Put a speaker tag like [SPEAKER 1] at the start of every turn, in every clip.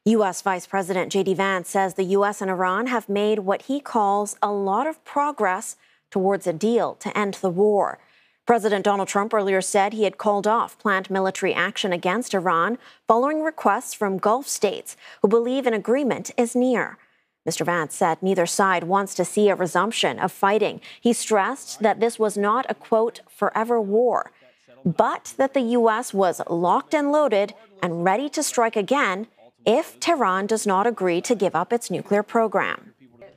[SPEAKER 1] U.S. Vice President J.D. Vance says the U.S. and Iran have made what he calls a lot of progress towards a deal to end the war. President Donald Trump earlier said he had called off planned military action against Iran following requests from Gulf states who believe an agreement is near. Mr. Vance said neither side wants to see a resumption of fighting. He stressed that this was not a, quote, forever war, but that the U.S. was locked and loaded and ready to strike again if Tehran does not agree to give up its nuclear program.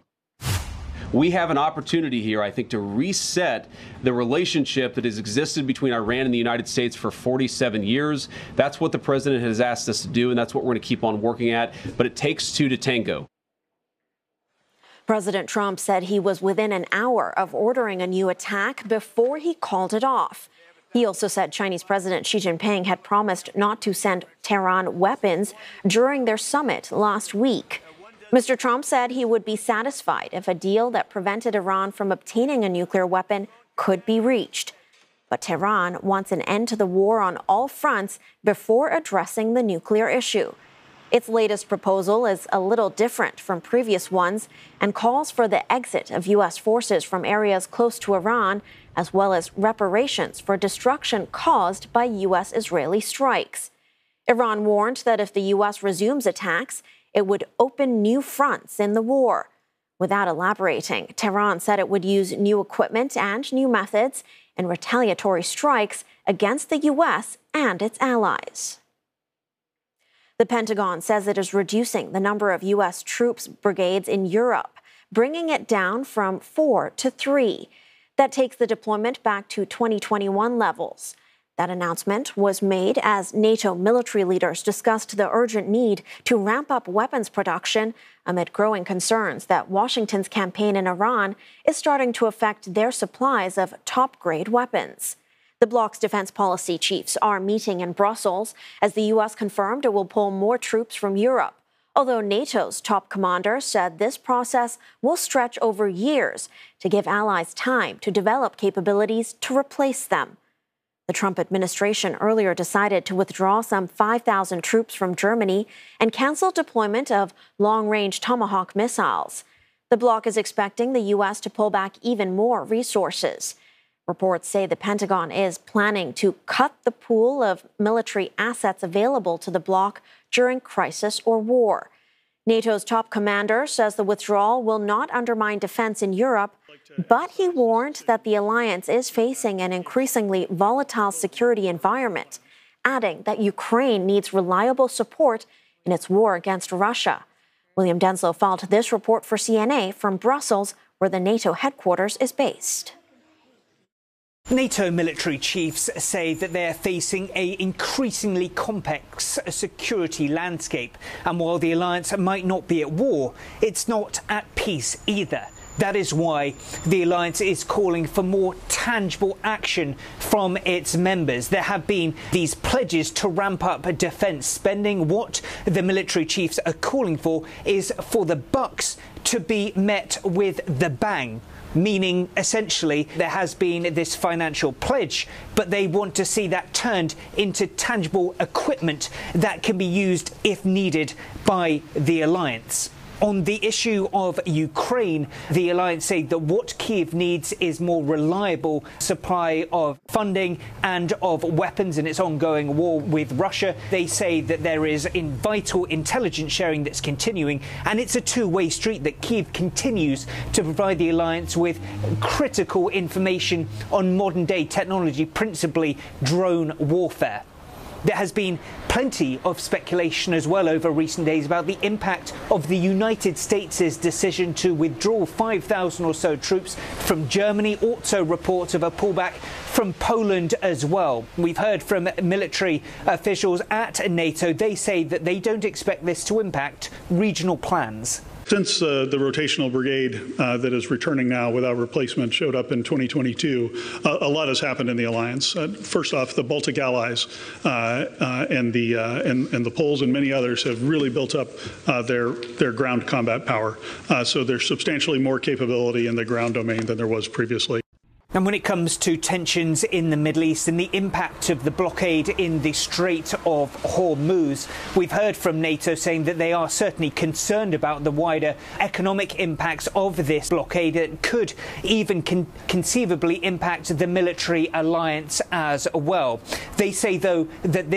[SPEAKER 2] We have an opportunity here, I think, to reset the relationship that has existed between Iran and the United States for 47 years. That's what the president has asked us to do, and that's what we're going to keep on working at. But it takes two to tango.
[SPEAKER 1] President Trump said he was within an hour of ordering a new attack before he called it off. He also said Chinese President Xi Jinping had promised not to send Tehran weapons during their summit last week. Mr. Trump said he would be satisfied if a deal that prevented Iran from obtaining a nuclear weapon could be reached. But Tehran wants an end to the war on all fronts before addressing the nuclear issue. Its latest proposal is a little different from previous ones and calls for the exit of U.S. forces from areas close to Iran, as well as reparations for destruction caused by U.S.-Israeli strikes. Iran warned that if the U.S. resumes attacks, it would open new fronts in the war. Without elaborating, Tehran said it would use new equipment and new methods in retaliatory strikes against the U.S. and its allies. The Pentagon says it is reducing the number of U.S. troops brigades in Europe, bringing it down from 4 to 3. That takes the deployment back to 2021 levels. That announcement was made as NATO military leaders discussed the urgent need to ramp up weapons production amid growing concerns that Washington's campaign in Iran is starting to affect their supplies of top-grade weapons. The bloc's defense policy chiefs are meeting in Brussels as the U.S. confirmed it will pull more troops from Europe, although NATO's top commander said this process will stretch over years to give allies time to develop capabilities to replace them. The Trump administration earlier decided to withdraw some 5,000 troops from Germany and cancel deployment of long-range Tomahawk missiles. The bloc is expecting the U.S. to pull back even more resources. Reports say the Pentagon is planning to cut the pool of military assets available to the bloc during crisis or war. NATO's top commander says the withdrawal will not undermine defense in Europe, but he warned that the alliance is facing an increasingly volatile security environment, adding that Ukraine needs reliable support in its war against Russia. William Denslow filed this report for CNA from Brussels, where the NATO headquarters is based.
[SPEAKER 3] NATO military chiefs say that they're facing an increasingly complex security landscape. And while the alliance might not be at war, it's not at peace either. That is why the alliance is calling for more tangible action from its members. There have been these pledges to ramp up defence spending. What the military chiefs are calling for is for the bucks to be met with the bang. Meaning, essentially, there has been this financial pledge, but they want to see that turned into tangible equipment that can be used, if needed, by the alliance. On the issue of Ukraine, the alliance say that what Kyiv needs is more reliable supply of funding and of weapons in its ongoing war with Russia. They say that there is vital intelligence sharing that's continuing, and it's a two-way street that Kyiv continues to provide the alliance with critical information on modern-day technology, principally drone warfare. There has been plenty of speculation as well over recent days about the impact of the United States' decision to withdraw 5,000 or so troops from Germany. Also reports of a pullback from Poland as well. We've heard from military officials at NATO. They say that they don't expect this to impact regional plans.
[SPEAKER 4] Since the rotational brigade that is returning now without replacement showed up in 2022, a lot has happened in the alliance. First off, the Baltic allies and the Poles and many others have really built up their ground combat power. So there's substantially more capability in the ground domain than there was previously.
[SPEAKER 3] And when it comes to tensions in the Middle East and the impact of the blockade in the Strait of Hormuz, we've heard from NATO saying that they are certainly concerned about the wider economic impacts of this blockade that could even conceivably impact the military alliance as well. They say, though, that